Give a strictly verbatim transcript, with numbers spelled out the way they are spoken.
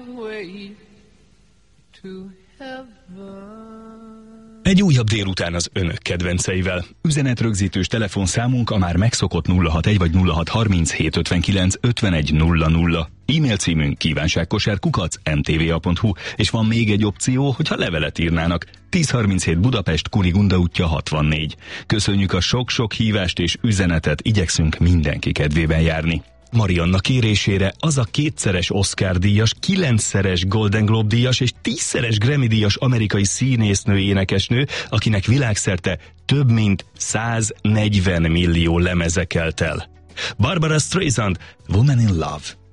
way to heaven. Egy újabb délután az önök kedvenceivel. Üzenetrögzítős telefonszámunk a már megszokott nulla hatvanegy vagy nulla hatszázharminchét ötvenkilenc ötvenegy nulla nulla. E-mail címünk kívánságkosár kukac em té vé á pont hu, és van még egy opció, hogyha levelet írnának. tízszázharminchét Budapest, Kunigunda útja hatvannégy. Köszönjük a sok-sok hívást és üzenetet, igyekszünk mindenki kedvében járni. Marianna kérésére az a kétszeres Oscar-díjas, kilencszeres Golden Globe-díjas és tízszeres Grammy-díjas amerikai színésznő énekesnő, akinek világszerte több mint száznegyven millió lemeze kelt el. Barbara Streisand, Woman in Love.